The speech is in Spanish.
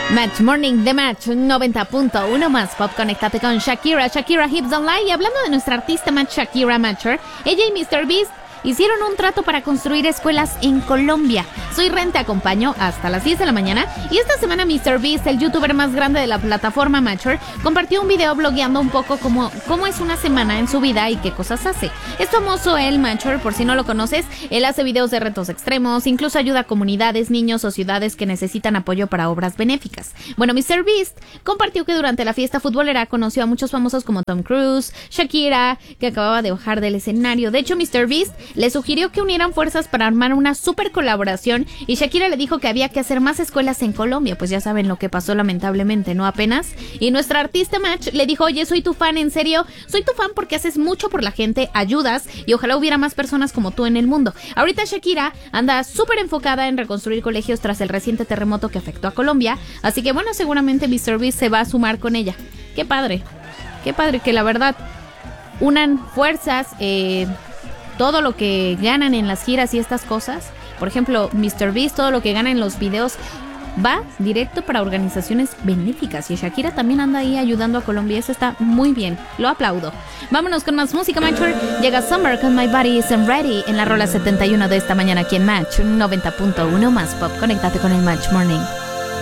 Match Morning de Match 90.1 más pop. Conéctate con Shakira Hips Online. Y hablando de nuestra artista Match, Shakira Matcher, ella y MrBeast hicieron un trato para construir escuelas en Colombia. Soy Ren, te acompaño hasta las 10 de la mañana. Y esta semana MrBeast, el youtuber más grande de la plataforma Matcher, compartió un video blogueando un poco cómo es una semana en su vida y qué cosas hace. Es famoso el Matcher, por si no lo conoces. Él hace videos de retos extremos, incluso ayuda a comunidades, niños o ciudades que necesitan apoyo para obras benéficas. Bueno, MrBeast compartió que durante la fiesta futbolera conoció a muchos famosos como Tom Cruise, Shakira, que acababa de bajar del escenario. De hecho, MrBeast le sugirió que unieran fuerzas para armar una super colaboración y Shakira le dijo que había que hacer más escuelas en Colombia, pues ya saben lo que pasó lamentablemente, ¿no? Apenas. Y nuestra artista Match le dijo: oye, soy tu fan, en serio, soy tu fan porque haces mucho por la gente, ayudas y ojalá hubiera más personas como tú en el mundo. Ahorita Shakira anda súper enfocada en reconstruir colegios tras el reciente terremoto que afectó a Colombia, así que bueno, seguramente MrBeast se va a sumar con ella. Qué padre que la verdad unan fuerzas, todo lo que ganan en las giras y estas cosas. Por ejemplo, MrBeast, todo lo que gana en los videos va directo para organizaciones benéficas. Y Shakira también anda ahí ayudando a Colombia. Eso está muy bien. Lo aplaudo. Vámonos con más música, Matcher. Llega Summer con My Body Isn't Ready en la rola 71 de esta mañana aquí en Match 90.1 más pop. Conéctate con el Match Morning.